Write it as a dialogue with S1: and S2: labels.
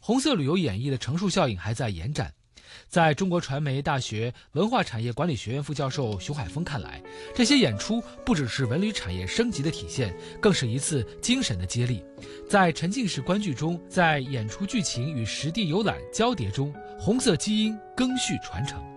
S1: 红色旅游演绎的乘数效应还在延展。在中国传媒大学文化产业管理学院副教授熊海峰看来，这些演出不只是文旅产业升级的体现，更是一次精神的接力。在沉浸式观剧中，在演出剧情与实地游览交叠中，红色基因更续传承。